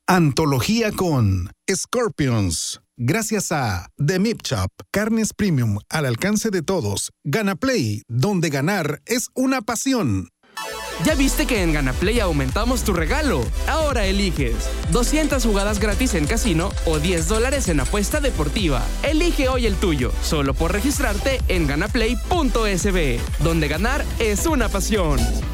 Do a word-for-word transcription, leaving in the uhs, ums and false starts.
Antología con Scorpions. Gracias a The Meat Shop, carnes premium al alcance de todos. GanaPlay, donde ganar es una pasión. ¿Ya viste que en GanaPlay aumentamos tu regalo? Ahora eliges doscientas jugadas gratis en casino o diez dólares en apuesta deportiva. Elige hoy el tuyo, solo por registrarte en ganaplay punto es be, donde ganar es una pasión.